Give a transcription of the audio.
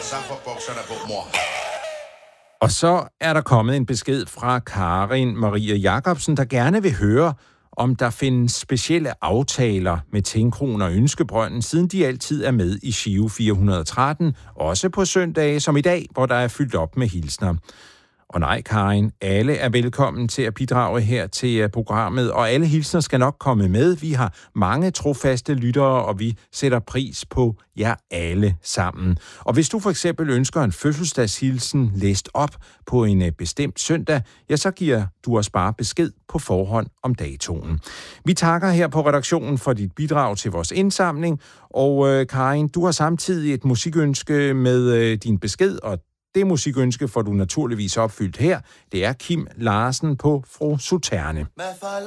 Og så er der kommet en besked fra Karin Maria Jacobsen, der gerne vil høre, om der findes specielle aftaler med Tinkronen og Ønskebrønden, siden de altid er med i Giro 413, også på søndage som i dag, hvor der er fyldt op med hilsner. Og nej, Karin, alle er velkommen til at bidrage her til programmet, og alle hilsner skal nok komme med. Vi har mange trofaste lyttere, og vi sætter pris på jer alle sammen. Og hvis du for eksempel ønsker en fødselsdagshilsen læst op på en bestemt søndag, ja, så giver du os bare besked på forhånd om datoen. Vi takker her på redaktionen for dit bidrag til vores indsamling, og Karin, du har samtidig et musikønske med din besked, og det musikønske får du naturligvis opfyldt her. Det er Kim Larsen på Fru Suterne.